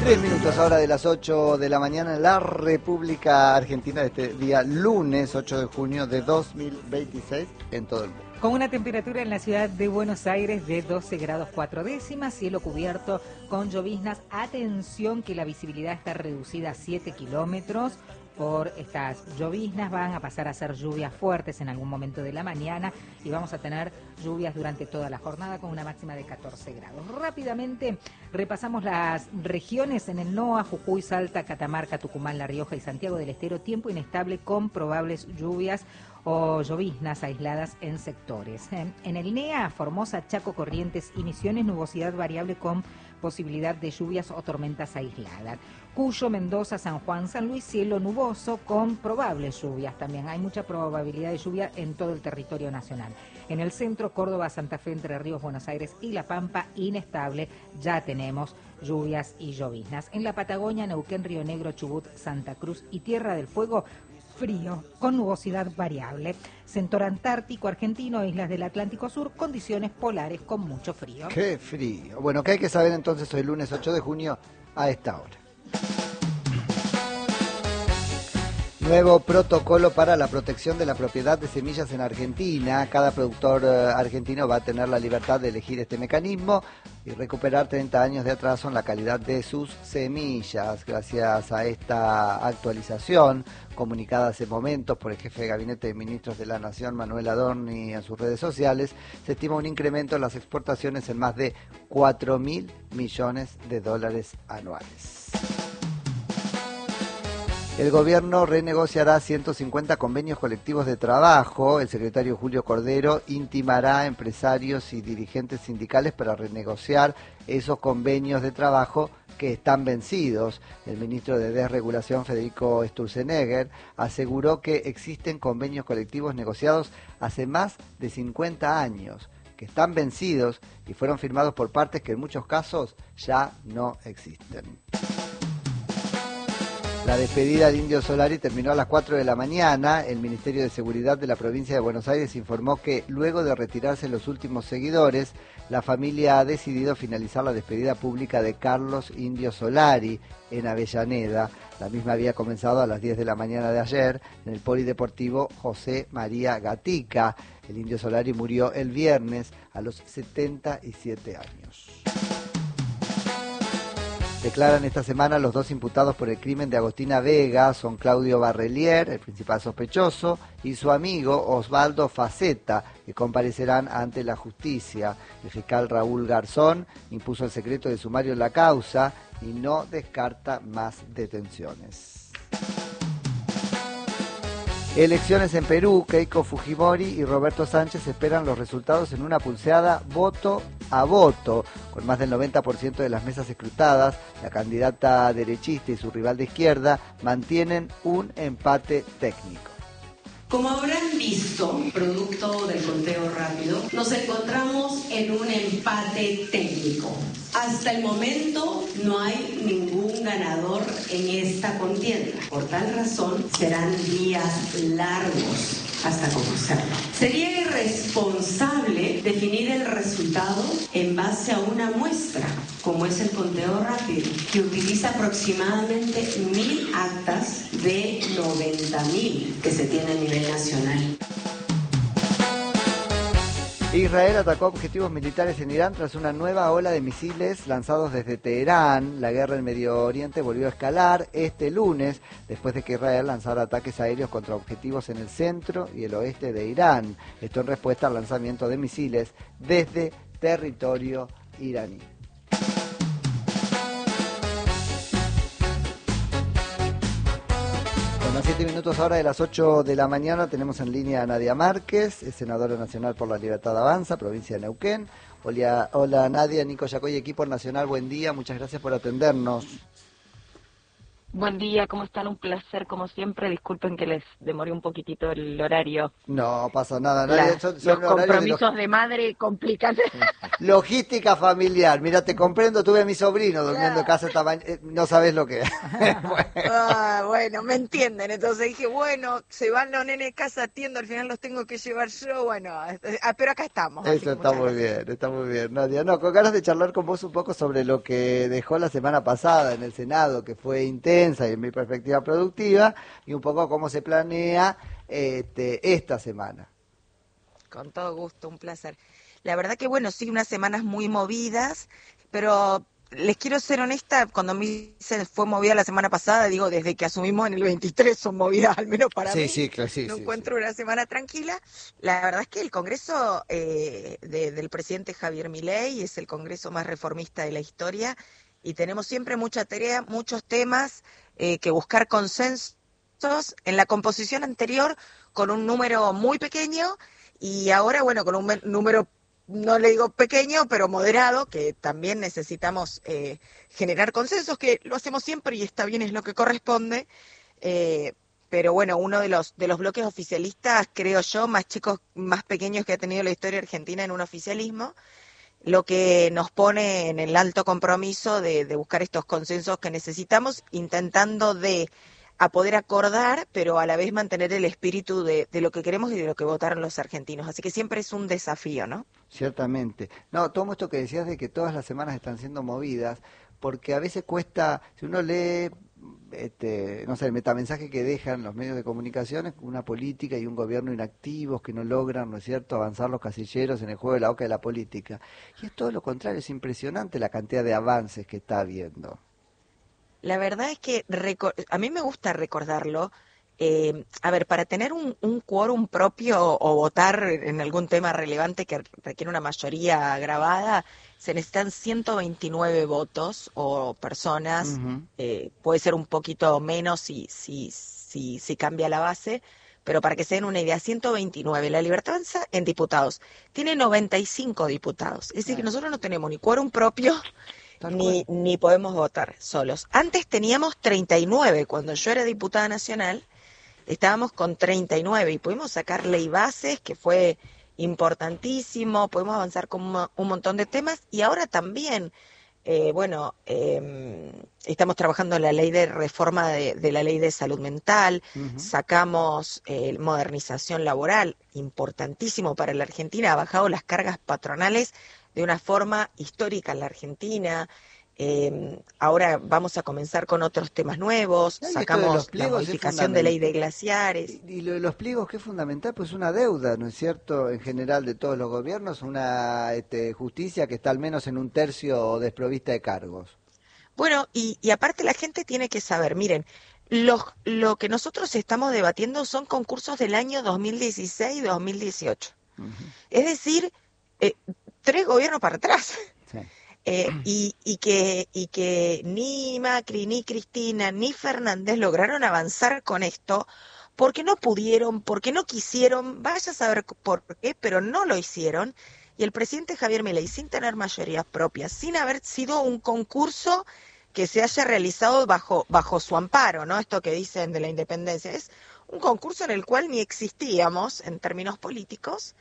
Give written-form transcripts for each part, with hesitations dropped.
3 minutos ahora de las 8 de la mañana en la República Argentina, de este día lunes 8 de junio de 2026 en todo el mundo. Con una temperatura en la ciudad de Buenos Aires de 12 grados 4 décimas, cielo cubierto con lloviznas. Atención que la visibilidad está reducida a 7 kilómetros. Por estas lloviznas van a pasar a ser lluvias fuertes en algún momento de la mañana y vamos a tener lluvias durante toda la jornada con una máxima de 14 grados. Rápidamente repasamos las regiones en el NOA: Jujuy, Salta, Catamarca, Tucumán, La Rioja y Santiago del Estero. Tiempo inestable con probables lluvias o lloviznas aisladas en sectores. En el NEA, Formosa, Chaco, Corrientes y Misiones, nubosidad variable con posibilidad de lluvias o tormentas aisladas. Cuyo, Mendoza, San Juan, San Luis, cielo nuboso con probables lluvias también. Hay mucha probabilidad de lluvia en todo el territorio nacional. En el centro, Córdoba, Santa Fe, Entre Ríos, Buenos Aires y La Pampa, inestable. Ya tenemos lluvias y lloviznas. En la Patagonia, Neuquén, Río Negro, Chubut, Santa Cruz y Tierra del Fuego, frío, con nubosidad variable. Sector Antártico Argentino, islas del Atlántico Sur, condiciones polares con mucho frío. ¡Qué frío! Bueno, ¿qué hay que saber entonces hoy lunes 8 de junio a esta hora? Nuevo protocolo para la protección de la propiedad de semillas en Argentina. Cada productor argentino va a tener la libertad de elegir este mecanismo y recuperar 30 años de atraso en la calidad de sus semillas. Gracias a esta actualización, comunicada hace momentos por el jefe de Gabinete de Ministros de la Nación, Manuel Adorni, en sus redes sociales, se estima un incremento en las exportaciones en más de 4.000 millones de dólares anuales. El gobierno renegociará 150 convenios colectivos de trabajo. El secretario Julio Cordero intimará a empresarios y dirigentes sindicales para renegociar esos convenios de trabajo que están vencidos. El ministro de Desregulación, Federico Sturzenegger, aseguró que existen convenios colectivos negociados hace más de 50 años, que están vencidos y fueron firmados por partes que en muchos casos ya no existen. La despedida de Indio Solari terminó a las 4 de la mañana. El Ministerio de Seguridad de la provincia de Buenos Aires informó que luego de retirarse los últimos seguidores, la familia ha decidido finalizar la despedida pública de Carlos Indio Solari en Avellaneda. La misma había comenzado a las 10 de la mañana de ayer en el Polideportivo José María Gatica. El Indio Solari murió el viernes a los 77 años. Declaran esta semana los dos imputados por el crimen de Agostina Vega. Son Claudio Barrelier, el principal sospechoso, y su amigo Osvaldo Faceta, que comparecerán ante la justicia. El fiscal Raúl Garzón impuso el secreto de sumario en la causa y no descarta más detenciones. Elecciones en Perú. Keiko Fujimori y Roberto Sánchez esperan los resultados en una pulseada voto a voto. Con más del 90% de las mesas escrutadas, la candidata derechista y su rival de izquierda mantienen un empate técnico. Como habrán visto, producto del conteo rápido, nos encontramos en un empate técnico. Hasta el momento no hay ningún ganador en esta contienda. Por tal razón, serán días largos hasta conocerlo. Sería irresponsable definir el resultado en base a una muestra, como es el conteo rápido, que utiliza aproximadamente 1.000 actas de 90.000 que se tiene a nivel nacional. Israel atacó objetivos militares en Irán tras una nueva ola de misiles lanzados desde Teherán. La guerra en Medio Oriente volvió a escalar este lunes después de que Israel lanzara ataques aéreos contra objetivos en el centro y el oeste de Irán. Esto en respuesta al lanzamiento de misiles desde territorio iraní. A 7 minutos ahora de las 8 de la mañana tenemos en línea a Nadia Márquez, es senadora nacional por la Libertad Avanza, provincia de Neuquén. Hola Nadia, Nico Yacoy, equipo nacional, buen día, muchas gracias por atendernos. Buen día, ¿cómo están? Un placer, como siempre. Disculpen que les demoré un poquitito el horario. No pasa nada, nadie, son Los horarios compromisos de madre complican. logística familiar. Mira, te comprendo, tuve a mi sobrino durmiendo en casa esta no sabes lo que es. Bueno, me entienden. Entonces dije, bueno, se van los nenes de casa, atiendo, al final los tengo que llevar yo. Bueno, pero acá estamos. Eso está muy bien, Nadia. No, con ganas de charlar con vos un poco sobre lo que dejó la semana pasada en el Senado, que fue intensa y en mi perspectiva productiva, y un poco cómo se planea esta semana. Con todo gusto, un placer. La verdad que, bueno, sí, unas semanas muy movidas, pero les quiero ser honesta, cuando me fue movida la semana pasada, digo, desde que asumimos en el 23 son movidas, al menos para mí. Sí, claro, no encuentro una semana tranquila. La verdad es que el Congreso del presidente Javier Milei es el Congreso más reformista de la historia y tenemos siempre mucha tarea, muchos temas que buscar consensos. En la composición anterior con un número muy pequeño y ahora, bueno, con un número, no le digo pequeño, pero moderado, que también necesitamos generar consensos, que lo hacemos siempre y está bien, es lo que corresponde. Pero bueno, uno de los bloques oficialistas, creo yo, más chicos, más pequeños que ha tenido la historia argentina en un oficialismo, lo que nos pone en el alto compromiso de buscar estos consensos que necesitamos, intentando a poder acordar, pero a la vez mantener el espíritu de lo que queremos y de lo que votaron los argentinos. Así que siempre es un desafío, ¿no? Ciertamente. No, tomo esto que decías de que todas las semanas están siendo movidas, porque a veces cuesta, si uno lee, no sé, el metamensaje que dejan los medios de comunicación, es una política y un gobierno inactivos que no logran, ¿no es cierto?, avanzar los casilleros en el juego de la oca de la política. Y es todo lo contrario, es impresionante la cantidad de avances que está habiendo. La verdad es que a mí me gusta recordarlo. A ver, para tener un quórum propio o votar en algún tema relevante que requiere una mayoría grabada, se necesitan 129 votos o personas. Uh-huh. Puede ser un poquito menos si cambia la base, pero para que se den una idea, 129. La Libertad Avanza en diputados tiene 95 diputados. Es decir, que nosotros no tenemos ni quórum propio ni podemos votar solos. Antes teníamos 39, cuando yo era diputada nacional, estábamos con 39 y pudimos sacar ley bases, que fue importantísimo, pudimos avanzar con un montón de temas y ahora también, estamos trabajando en la ley de reforma de la ley de salud mental, uh-huh. Sacamos modernización laboral, importantísimo para la Argentina, ha bajado las cargas patronales de una forma histórica en la Argentina. Ahora vamos a comenzar con otros temas nuevos, sacamos la modificación de ley de glaciares. Y lo de los pliegos, que es fundamental, pues una deuda, ¿no es cierto?, en general de todos los gobiernos, una justicia que está al menos en un tercio desprovista de cargos. Bueno, y aparte la gente tiene que saber, miren, lo que nosotros estamos debatiendo son concursos del año 2016 y 2018. Uh-huh. Es decir, 3 gobiernos para atrás. Sí. Y que ni Macri, ni Cristina, ni Fernández lograron avanzar con esto porque no pudieron, porque no quisieron, vaya a saber por qué, pero no lo hicieron. Y el presidente Javier Milei, sin tener mayorías propias, sin haber sido un concurso que se haya realizado bajo su amparo, ¿no? Esto que dicen de la independencia, es un concurso en el cual ni existíamos en términos políticos,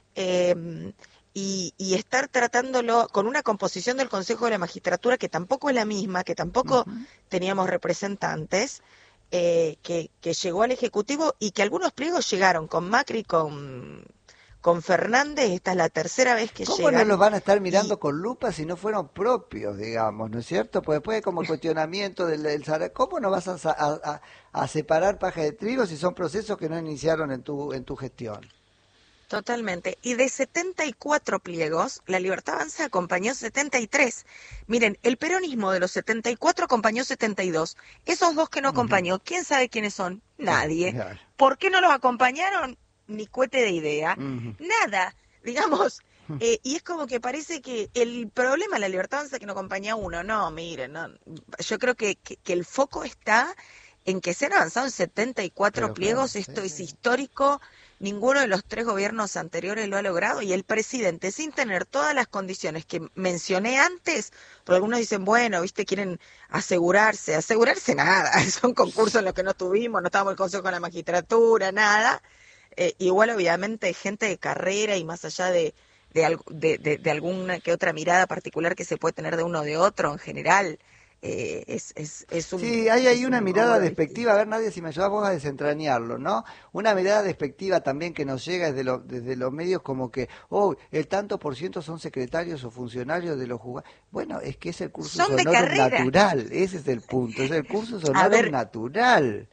y estar tratándolo con una composición del Consejo de la Magistratura que tampoco es la misma, que tampoco uh-huh. teníamos representantes, que llegó al Ejecutivo y que algunos pliegos llegaron con Macri, con Fernández. Esta es la tercera vez que llegan. ¿Cómo no los van a estar mirando con lupa si no fueron propios, digamos, ¿no es cierto? Pues después como el cuestionamiento del ¿cómo no vas a separar paja de trigo si son procesos que no iniciaron en tu gestión? Totalmente. Y de 74 pliegos, la Libertad Avanza acompañó 73. Miren, el peronismo de los 74 acompañó 72. Esos 2 que no acompañó, ¿quién sabe quiénes son? Nadie. Claro. ¿Por qué no los acompañaron? Ni cohete de idea. Uh-huh. Nada. Digamos, y es como que parece que el problema de la Libertad Avanza es que no acompaña a uno. No, miren, no. Yo creo que el foco está en que se han avanzado en 74 pliegos, claro, esto sí, es sí. histórico, ninguno de los 3 gobiernos anteriores lo ha logrado, y el presidente, sin tener todas las condiciones que mencioné antes, porque algunos dicen, bueno, viste, quieren asegurarse nada, son concursos en los que no tuvimos, no estábamos en el Consejo con la Magistratura, nada, igual obviamente gente de carrera y más allá de alguna que otra mirada particular que se puede tener de uno o de otro, en general, Sí, hay ahí es una un mirada rubro despectiva, a distinto. ver, Nadia, si me ayudas vos a desentrañarlo, ¿no? Una mirada despectiva también que nos llega desde los medios como que, oh, el tanto por ciento son secretarios o funcionarios de los jugadores. Bueno, es que es el cursus Son de honorum carrera. natural, ese es el punto, es el cursus A honorum ver, natural.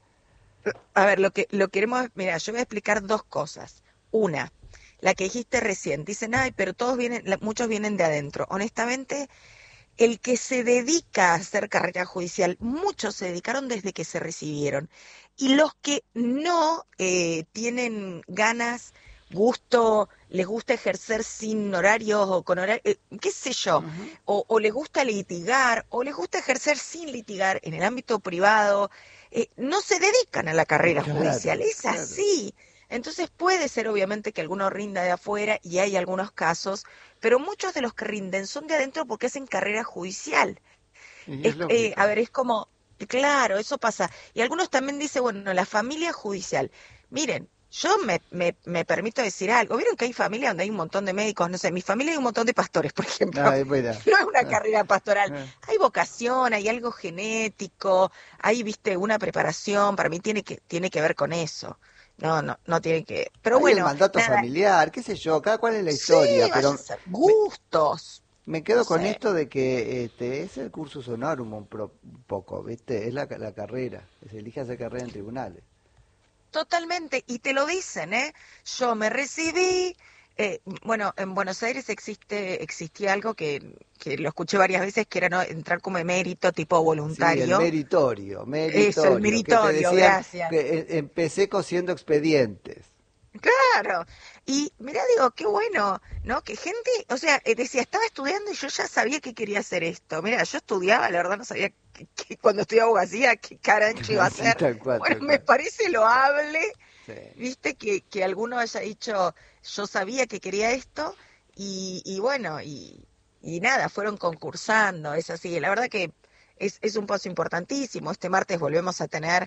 lo queremos, mira, yo voy a explicar 2 cosas. Una, la que dijiste recién, dicen, ay, pero muchos vienen de adentro. Honestamente, el que se dedica a hacer carrera judicial, muchos se dedicaron desde que se recibieron. Y los que no tienen ganas, gusto, les gusta ejercer sin horarios o con horarios, qué sé yo, Ujú. o les gusta litigar, o les gusta ejercer sin litigar en el ámbito privado, no se dedican a la carrera Claro, judicial, es claro. así. Entonces puede ser obviamente que alguno rinda de afuera y hay algunos casos, pero muchos de los que rinden son de adentro porque hacen carrera judicial. Y es A lógico. ver, es como, claro, eso pasa. Y algunos también dicen, bueno, la familia judicial. Miren, yo me permito decir algo. ¿Vieron que hay familias donde hay un montón de médicos? No sé, en mi familia hay un montón de pastores, por ejemplo. Ay, mira. No es una Ah, carrera pastoral. ah. Hay vocación, hay algo genético, hay, viste, una preparación. Para mí tiene que ver con eso. No tiene que... Pero Hay el bueno, mandato nada, familiar, qué sé yo, cada cual es la sí, historia, vaya a pero ser me, gustos. me No quedo con sé. esto de que es el cursus honorum un poco, ¿viste? Es la carrera, se elige hacer carrera en tribunales. Totalmente, y te lo dicen, ¿eh? Yo me recibí, bueno, en Buenos Aires existía algo que lo escuché varias veces, que era no entrar como emérito, tipo Sí, el voluntario. meritorio, Eso, el que te meritorio, decían gracias. que empecé cosiendo expedientes. Claro, y mira, digo, qué bueno, ¿no? Que gente, o sea, decía, estaba estudiando y yo ya sabía que quería hacer esto. Mira, yo estudiaba, la verdad no sabía que cuando estudiaba abogacía qué carancho iba a Sí, hacer. tal cual, Bueno, tal me cual. parece loable. Sí. Viste que alguno haya dicho, yo sabía que quería esto, y bueno, y nada, fueron concursando, es así. La verdad que es un paso importantísimo. Este martes volvemos a tener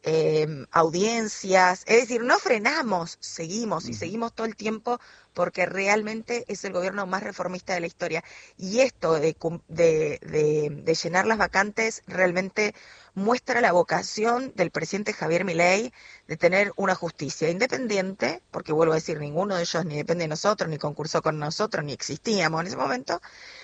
audiencias, es decir, no frenamos, seguimos y Ujú. seguimos todo el tiempo porque realmente es el gobierno más reformista de la historia. Y esto de llenar las vacantes realmente muestra la vocación del presidente Javier Milei de tener una justicia independiente, porque vuelvo a decir, ninguno de ellos ni depende de nosotros, ni concursó con nosotros, ni existíamos en ese momento,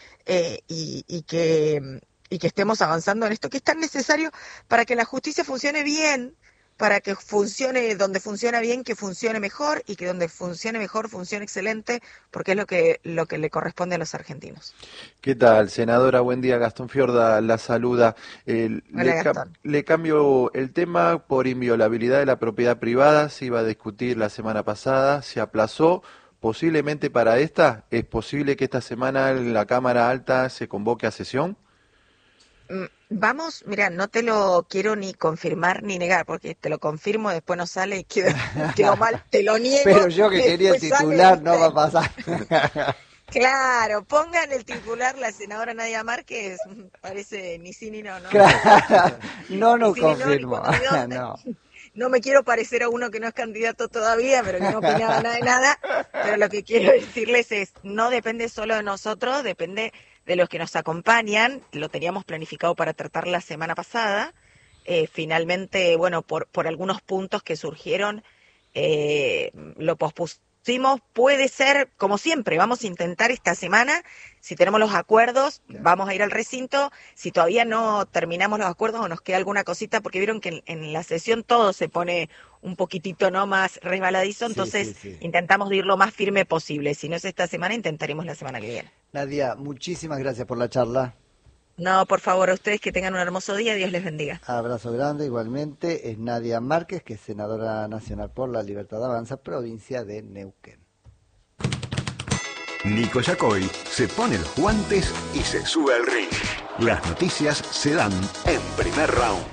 y que estemos avanzando en esto que es tan necesario para que la justicia funcione bien, para que funcione donde funciona bien, que funcione mejor, y que donde funcione mejor, funcione excelente, porque es lo que le corresponde a los argentinos. ¿Qué tal, senadora? Buen día, Gastón Fiorda la saluda. Hola, Gastón. Le cambio el tema por inviolabilidad de la propiedad privada. Se iba a discutir la semana pasada, se aplazó. Posiblemente para esta, ¿es posible que esta semana la Cámara Alta se convoque a sesión? Vamos, mira, no te lo quiero ni confirmar ni negar, porque te lo confirmo, después no sale y quedo mal, te lo Pero niego, yo que y quería el después sale, titular no va a ¿viste? pasar. Claro, pongan el titular la senadora Nadia Márquez, parece ni sí ni no, ¿no? Claro, no Ni nos sí ni no, ni confirmo. cuándo ni dónde. No. No me quiero parecer a uno que no es candidato todavía, pero que no opinaba nada de nada, pero lo que quiero decirles es, no depende solo de nosotros, depende de los que nos acompañan. Lo teníamos planificado para tratar la semana pasada. Finalmente, bueno, por algunos puntos que surgieron, lo pospusimos. Puede ser, como siempre, vamos a intentar esta semana, si tenemos los acuerdos, vamos a ir al recinto. Si todavía no terminamos los acuerdos o nos queda alguna cosita, porque vieron que en la sesión todo se pone un poquitito no más resbaladizo, Sí, sí, entonces sí. intentamos ir lo más firme posible. Si no es esta semana, intentaremos la semana que viene. Nadia, muchísimas gracias por la charla. No, por favor, a ustedes que tengan un hermoso día, Dios les bendiga. Abrazo grande, igualmente. Es Nadia Márquez, que es senadora nacional por la Libertad Avanza, provincia de Neuquén. Nico Yacoy se pone los guantes y se sube al ring. Las noticias se dan en Primer Round.